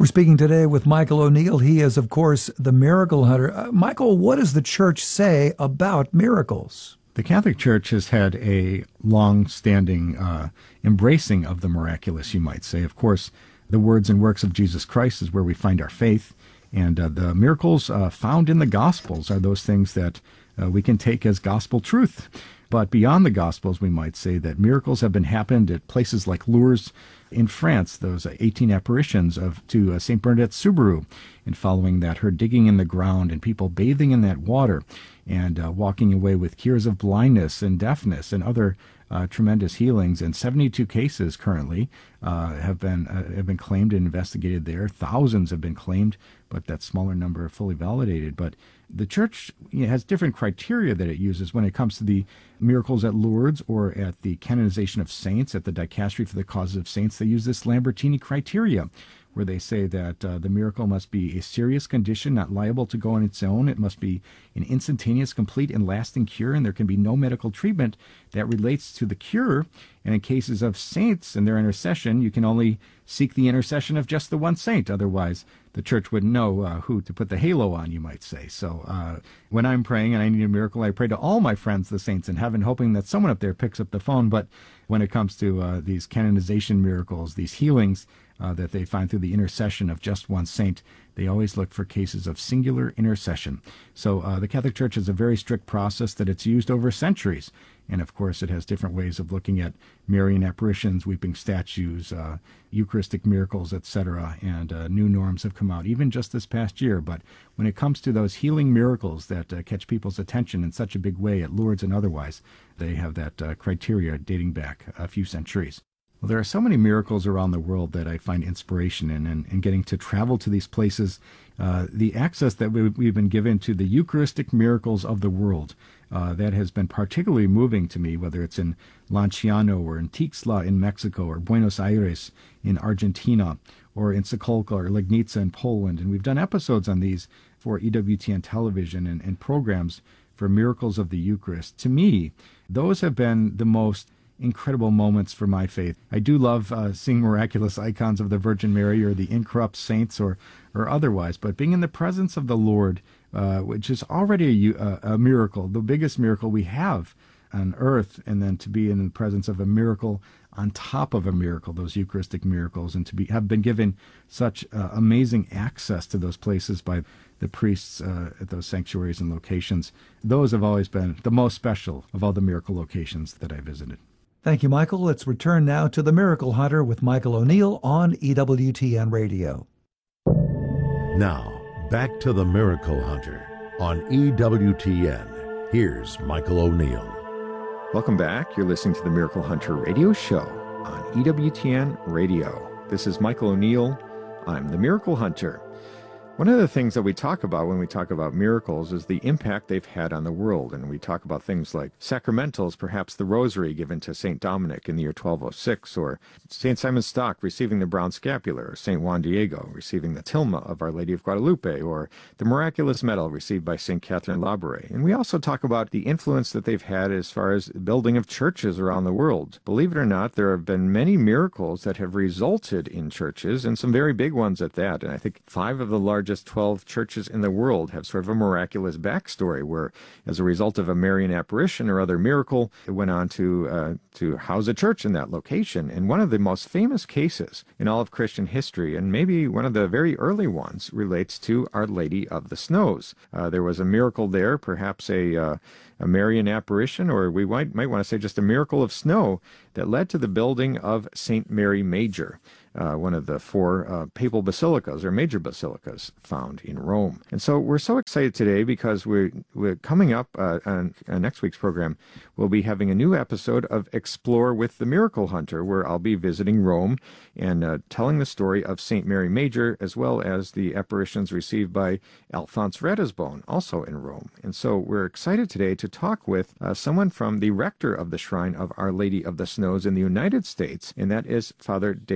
We're speaking today with Michael O'Neill. He is, of course, the miracle hunter. Michael, what does the church say about miracles? The Catholic Church has had a long-standing embracing of the miraculous, you might say. Of course, the words and works of Jesus Christ is where we find our faith, and the miracles found in the Gospels are those things that we can take as gospel truth. But beyond the Gospels, we might say that miracles have been happened at places like Lourdes in France, those 18 apparitions to St. Bernadette Soubirous, and following that, her digging in the ground and people bathing in that water and walking away with cures of blindness and deafness and other tremendous healings. And 72 cases currently have been claimed and investigated there. Thousands have been claimed, but that smaller number are fully validated. But the Church has different criteria that it uses when it comes to the miracles at Lourdes or at the canonization of saints, at the Dicastery for the Causes of Saints. They use this Lambertini criteria, where they say that the miracle must be a serious condition, not liable to go on its own. It must be an instantaneous, complete, and lasting cure, and there can be no medical treatment that relates to the cure. And in cases of saints and their intercession, you can only seek the intercession of just the one saint. Otherwise, the Church wouldn't know who to put the halo on, you might say. So when I'm praying and I need a miracle, I pray to all my friends, the saints in heaven, hoping that someone up there picks up the phone. But when it comes to these canonization miracles, these healings that they find through the intercession of just one saint, they always look for cases of singular intercession. So the Catholic Church has a very strict process that it's used over centuries. And of course, it has different ways of looking at Marian apparitions, weeping statues, Eucharistic miracles, etc. And new norms have come out, even just this past year. But when it comes to those healing miracles that catch people's attention in such a big way at Lourdes and otherwise, they have that criteria dating back a few centuries. Well, there are so many miracles around the world that I find inspiration in, and getting to travel to these places, the access that we've been given to the Eucharistic miracles of the world, that has been particularly moving to me, whether it's in Lanciano or in Tixla in Mexico or Buenos Aires in Argentina or in Sokolka or Legnica in Poland. And we've done episodes on these for EWTN television and programs for miracles of the Eucharist. To me, those have been the most incredible moments for my faith. I do love seeing miraculous icons of the Virgin Mary or the incorrupt saints or otherwise, but being in the presence of the Lord, which is already a miracle, the biggest miracle we have on earth, and then to be in the presence of a miracle on top of a miracle, those Eucharistic miracles, and to have been given such amazing access to those places by the priests at those sanctuaries and locations, those have always been the most special of all the miracle locations that I visited. Thank you, Michael. Let's return now to The Miracle Hunter with Michael O'Neill on EWTN Radio. Now, back to The Miracle Hunter on EWTN. Here's Michael O'Neill. Welcome back. You're listening to The Miracle Hunter radio show on EWTN Radio. This is Michael O'Neill. I'm The Miracle Hunter. One of the things that we talk about when we talk about miracles is the impact they've had on the world. And we talk about things like sacramentals, perhaps the rosary given to St. Dominic in the year 1206, or St. Simon Stock receiving the brown scapular, or St. Juan Diego receiving the tilma of Our Lady of Guadalupe, or the miraculous medal received by St. Catherine Labouré. And we also talk about the influence that they've had as far as the building of churches around the world. Believe it or not, there have been many miracles that have resulted in churches, and some very big ones at that. And I think 5 of the largest 12 churches in the world have sort of a miraculous backstory where, as a result of a Marian apparition or other miracle, it went on to house a church in that location. And one of the most famous cases in all of Christian history, and maybe one of the very early ones, relates to Our Lady of the Snows. There was a miracle there, perhaps a Marian apparition, or we might want to say just a miracle of snow, that led to the building of St. Mary Major, one of the 4 papal basilicas or major basilicas found in Rome. And so we're so excited today because we're coming up on next week's program. We'll be having a new episode of Explore with the Miracle Hunter, where I'll be visiting Rome and telling the story of St. Mary Major, as well as the apparitions received by Alphonse Ratisbonne, also in Rome. And so we're excited today to talk with someone from the rector of the Shrine of Our Lady of the Snows in the United States, and that is Father David Uribe.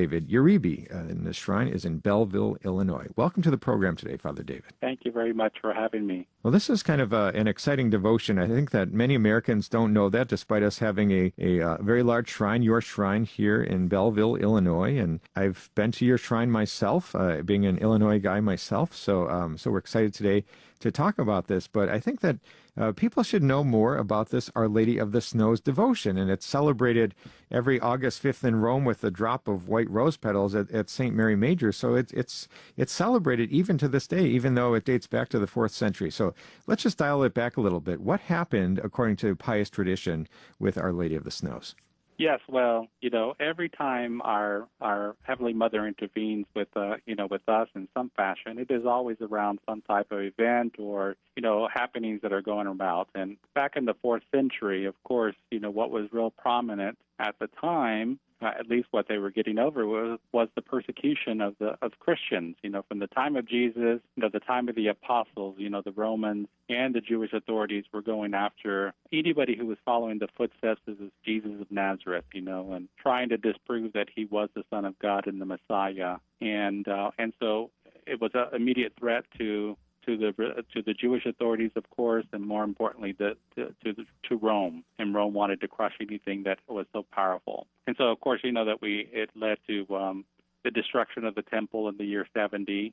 Uribe, and the shrine is in Belleville, Illinois. Welcome to the program today, Father David. Thank you very much for having me. Well, this is kind of an exciting devotion. I think that many Americans don't know that, despite us having a very large shrine, your shrine here in Belleville, Illinois. And I've been to your shrine myself, being an Illinois guy myself. So we're excited today to talk about this. But I think that people should know more about this Our Lady of the Snows devotion. And it's celebrated every August 5th in Rome with a drop of white rose petals at St. Mary Major. So it's celebrated even to this day, even though it dates back to the 4th century. So let's just dial it back a little bit. What happened, according to pious tradition, with Our Lady of the Snows? Yes, well, every time our Heavenly Mother intervenes with with us in some fashion, it is always around some type of event or happenings that are going about. And back in the 4th century, of course, what was real prominent at the time, at least what they were getting over was the persecution of Christians. From the time of Jesus, the time of the apostles, the Romans and the Jewish authorities were going after anybody who was following the footsteps of Jesus of Nazareth, and trying to disprove that he was the Son of God and the Messiah. And so it was an immediate threat to the Jewish authorities, of course, and more importantly, to Rome. And Rome wanted to crush anything that was so powerful. And so, of course, that it led to the destruction of the temple in the year 70.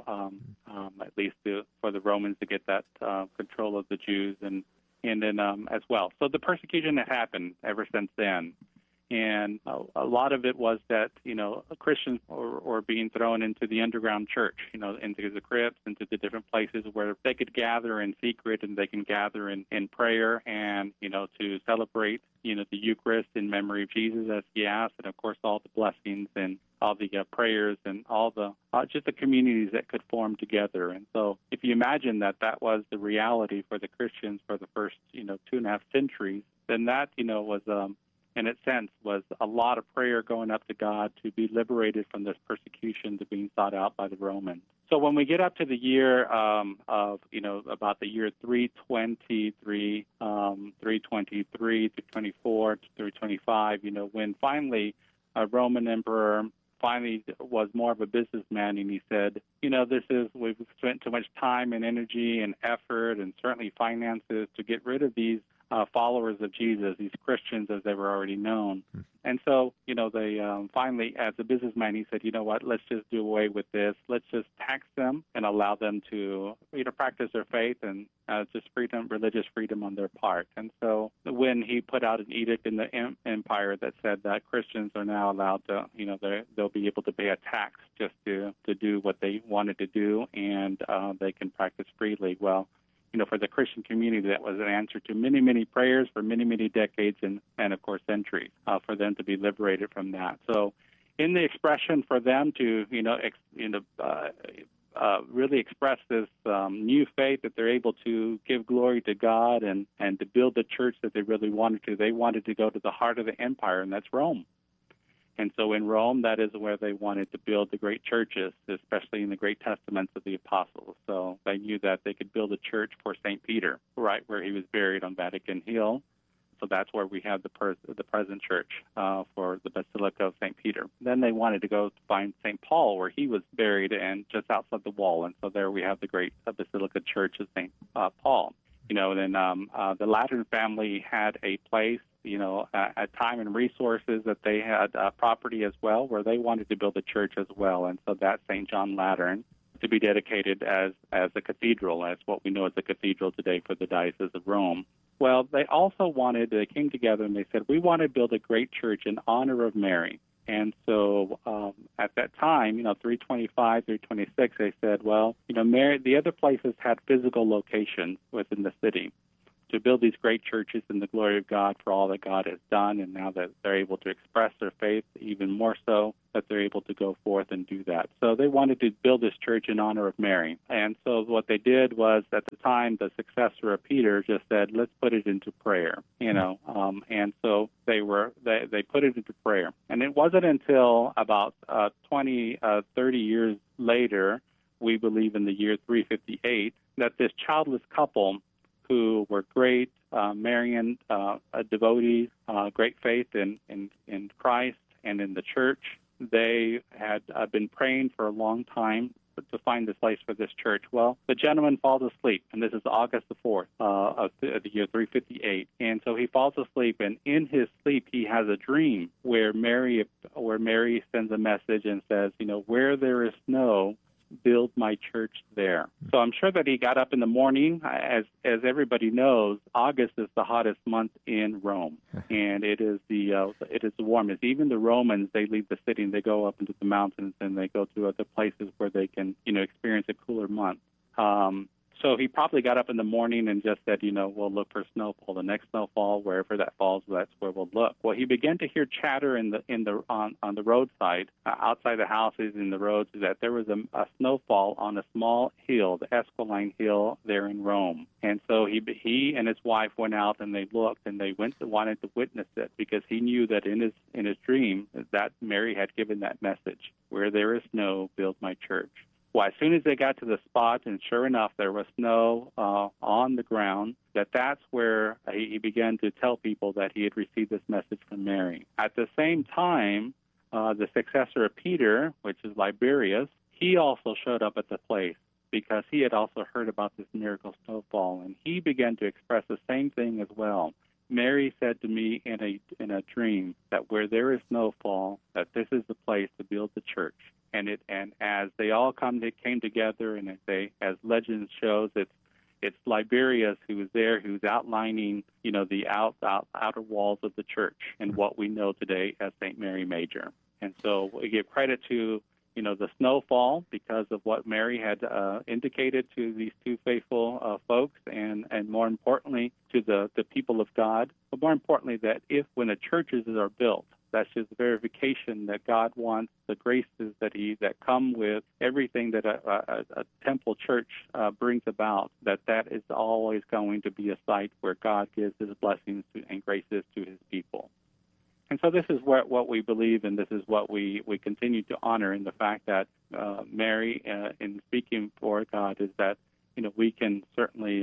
At least for the Romans to get that control of the Jews, and then as well. So the persecution had happened ever since then. And a lot of it was that, Christians were being thrown into the underground church, into the crypts, into the different places where they could gather in secret and they can gather in prayer and, to celebrate, the Eucharist in memory of Jesus as he asked, and of course all the blessings and all the prayers and all the just the communities that could form together. And so if you imagine that was the reality for the Christians for the first, 2.5 centuries, then that, was in its sense, was a lot of prayer going up to God to be liberated from this persecution to being sought out by the Romans. So when we get up to the year about the year 323 to 24 to 325, when finally a Roman emperor finally was more of a businessman, and he said, we've spent too much time and energy and effort and certainly finances to get rid of these followers of Jesus, these Christians as they were already known. And so, they finally, as a businessman, he said, let's just do away with this. Let's just tax them and allow them to, practice their faith and just religious freedom on their part. And so when he put out an edict in the empire that said that Christians are now allowed to, they'll be able to pay a tax just to do what they wanted to do, and they can practice freely. Well, for the Christian community, that was an answer to many, many prayers for many, many decades and of course, centuries for them to be liberated from that. So in the expression for them to, really express this new faith that they're able to give glory to God and to build the church that they really wanted to, they wanted to go to the heart of the empire, and that's Rome. And so in Rome, that is where they wanted to build the great churches, especially in the great testaments of the apostles. So they knew that they could build a church for St. Peter, right where he was buried on Vatican Hill. So that's where we have the present church for the Basilica of St. Peter. Then they wanted to go to find St. Paul, where he was buried, and just outside the wall. And so there we have the great Basilica Church of St. Paul. Then the Lateran family had a place, at time and resources that they had property as well, where they wanted to build a church as well. And so that's St. John Lateran, to be dedicated as a cathedral, as what we know as a cathedral today for the Diocese of Rome. Well, they came together and they said, we want to build a great church in honor of Mary. And so at that time, 325, 326, they said, well, Mary, the other places had physical locations within the city to build these great churches in the glory of God for all that God has done, and now that they're able to express their faith even more so, that they're able to go forth and do that. So they wanted to build this church in honor of Mary. And so what they did was, at the time, the successor of Peter just said, let's put it into prayer, and so they put it into prayer. And it wasn't until about 30 years later, we believe in the year 358, that this childless couple, who were great Marian devotees, great faith in Christ and in the church, they had been praying for a long time to find this place for this church. Well, the gentleman falls asleep, and this is August the 4th of the year 358. And so he falls asleep, and in his sleep he has a dream where Mary sends a message and says, where there is snow, build my church there. So I'm sure that he got up in the morning. As everybody knows, August is the hottest month in Rome, and it is the warmest. Even the Romans, they leave the city and they go up into the mountains and they go to other places where they can experience a cooler month. So he probably got up in the morning and just said, we'll look for snowfall. The next snowfall, wherever that falls, that's where we'll look. Well, he began to hear chatter on the roadside, outside the houses in the roads, that there was a snowfall on a small hill, the Esquiline Hill, there in Rome. And so he and his wife went out and they looked and they wanted to witness it, because he knew that in his dream that Mary had given that message: where there is snow, build my church. Well, as soon as they got to the spot, and sure enough, there was snow on the ground, that's where he began to tell people that he had received this message from Mary. At the same time, the successor of Peter, which is Liberius, he also showed up at the place because he had also heard about this miracle snowfall, and he began to express the same thing as well. Mary said to me in a dream that where there is snowfall, that this is the place to build the church. And as they all came together, and as legend shows, it's Liberius who is there, who's outlining, the outer walls of the church and what we know today as St. Mary Major. And so we give credit to, the snowfall because of what Mary had indicated to these two faithful folks, and more importantly to the people of God. But more importantly, that when the churches are built, that's just verification that God wants the graces that come with everything that a temple church brings about, that is always going to be a site where God gives his blessings and graces to his people. And so this is what we believe, and this is what we continue to honor in the fact that Mary, in speaking for God, is that we can certainly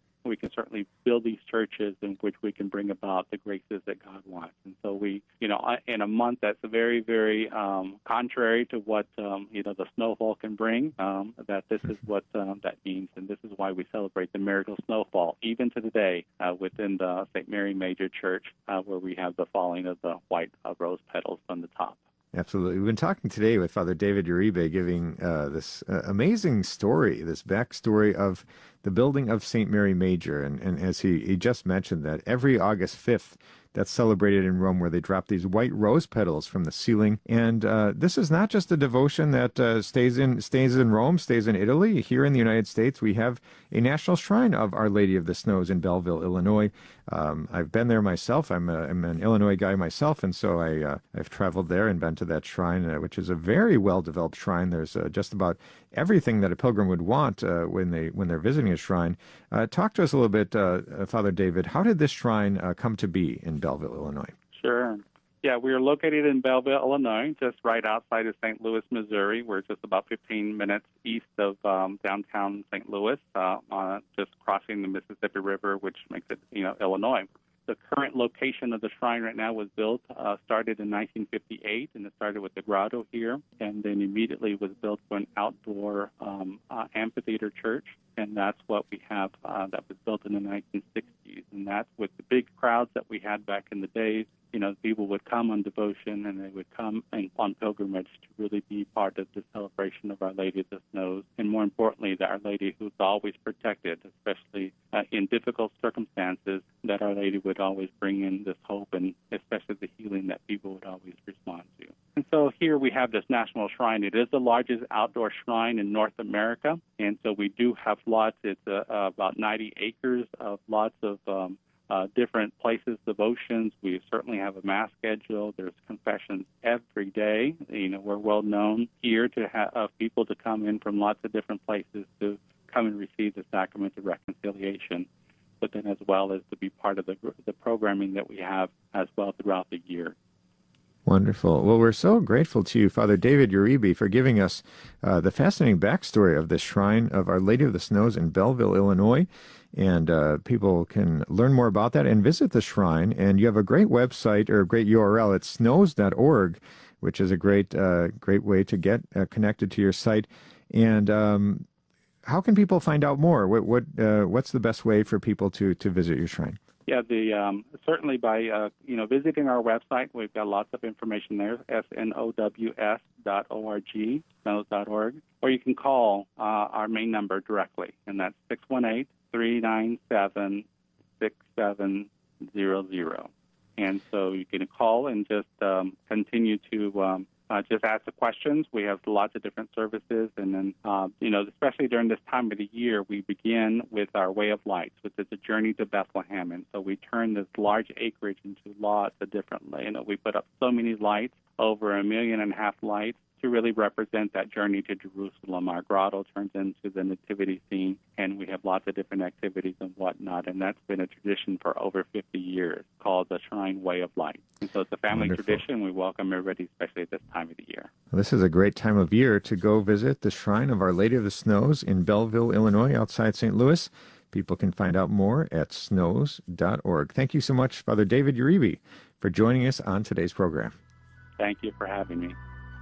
build these churches in which we can bring about the graces that God wants. And so we, in a month that's very, very contrary to what, the snowfall can bring, that this is what that means. And this is why we celebrate the miracle snowfall, even to today, within the St. Mary Major Church, where we have the falling of the white rose petals from the top. Absolutely. We've been talking today with Father David Uribe, giving this amazing story, this backstory of the building of St. Mary Major. And as he just mentioned, that every August 5th, that's celebrated in Rome, where they drop these white rose petals from the ceiling. And this is not just a devotion that stays in Rome, stays in Italy. Here in the United States, we have a national shrine of Our Lady of the Snows in Belleville, Illinois. I've been there myself. I'm an Illinois guy myself, and so I've traveled there and been to that shrine, which is a very well-developed shrine. There's just about everything that a pilgrim would want when they're visiting a shrine. Talk to us a little bit, Father David. How did this shrine come to be in Belleville, Illinois? Sure. Yeah, we are located in Belleville, Illinois, just right outside of St. Louis, Missouri. We're just about 15 minutes east of downtown St. Louis, just crossing the Mississippi River, which makes it, Illinois. The current location of the shrine right now was started in 1958, and it started with the grotto here, and then immediately was built for an outdoor amphitheater church, and that's what we have that was built in the 1960s, and that's with the big crowds that we had back in the days. People would come on devotion, and they would come on pilgrimage to really be part of the celebration of Our Lady of the Snows, and more importantly, that Our Lady who's always protected, especially in difficult circumstances, that Our Lady would always bring in this hope and especially the healing that people would always respond to. And so here we have this national shrine. It is the largest outdoor shrine in North America, and so we do have lots. It's about 90 acres of lots of different places, devotions. We certainly have a mass schedule. There's confessions every day. We're well known here to have people to come in from lots of different places to come and receive the sacrament of reconciliation, but then as well as to be part of the programming that we have as well throughout the year. Wonderful. Well, we're so grateful to you, Father David Uribe, for giving us the fascinating backstory of the Shrine of Our Lady of the Snows in Belleville, Illinois. And people can learn more about that and visit the shrine. And you have a great website, or a great URL. It's snows.org, which is a great way to get connected to your site. And how can people find out more? What's the best way for people to visit your shrine? Yeah, certainly by visiting our website. We've got lots of information there, snows.org, snows.org, or you can call our main number directly, and that's 618-397-6700. And so you can call and just continue to just ask the questions. We have lots of different services, and then, especially during this time of the year, we begin with our Way of Lights, which is a journey to Bethlehem. And so we turn this large acreage into lots of different, we put up so many lights, over 1.5 million lights, to really represent that journey to Jerusalem. Our grotto turns into the nativity scene, and we have lots of different activities and whatnot, and that's been a tradition for over 50 years called the Shrine Way of Light. And so it's a family tradition. We welcome everybody, especially at this time of the year. Well, this is a great time of year to go visit the Shrine of Our Lady of the Snows in Belleville, Illinois, outside St. Louis. People can find out more at snows.org. Thank you so much, Father David Uribe, for joining us on today's program. Thank you for having me.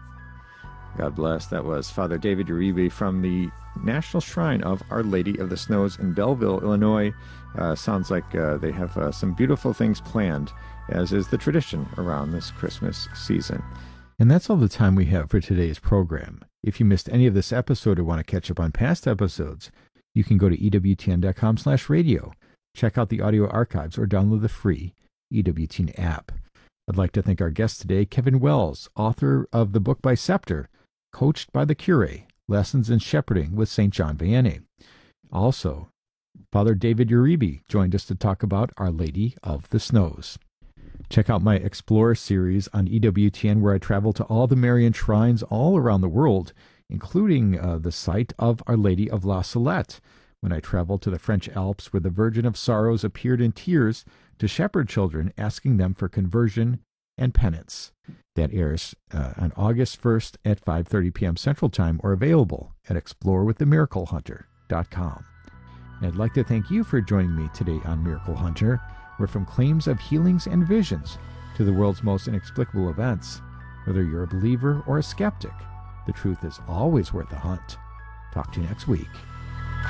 God bless. That was Father David Uribe from the National Shrine of Our Lady of the Snows in Belleville, Illinois. Sounds like they have some beautiful things planned, as is the tradition around this Christmas season. And that's all the time we have for today's program. If you missed any of this episode or want to catch up on past episodes, you can go to EWTN.com/radio, check out the audio archives, or download the free EWTN app. I'd like to thank our guest today, Kevin Wells, author of the book by Scepter, Coached by the Curé, Lessons in Shepherding with St. John Vianney. Also, Father David Uribe joined us to talk about Our Lady of the Snows. Check out my Explorer series on EWTN, where I travel to all the Marian shrines all around the world, including the site of Our Lady of La Salette, when I traveled to the French Alps, where the Virgin of Sorrows appeared in tears to shepherd children, asking them for conversion and penance. That airs on August 1st at 5:30 p.m. Central Time, or available at explorewiththemiraclehunter.com. And I'd like to thank you for joining me today on Miracle Hunter, where from claims of healings and visions to the world's most inexplicable events, whether you're a believer or a skeptic, the truth is always worth a hunt. Talk to you next week.